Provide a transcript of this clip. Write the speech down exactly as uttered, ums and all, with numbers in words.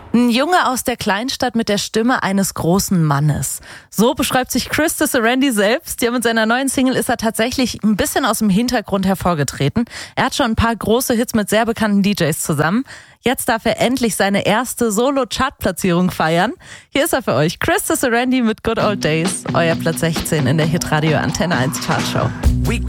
Ein Junge aus der Kleinstadt mit der Stimme eines großen Mannes. So beschreibt sich Chris Tisserandi selbst. Ja, mit seiner neuen Single ist er tatsächlich ein bisschen aus dem Hintergrund hervorgetreten. Er hat schon ein paar große Hits mit sehr bekannten D Js zusammen. Jetzt darf er endlich seine erste Solo-Chart-Platzierung feiern. Hier ist er für euch, Chris Tisserandi mit Good Old Days. Euer Platz sechzehn in der Hitradio Antenne eins Chartshow. We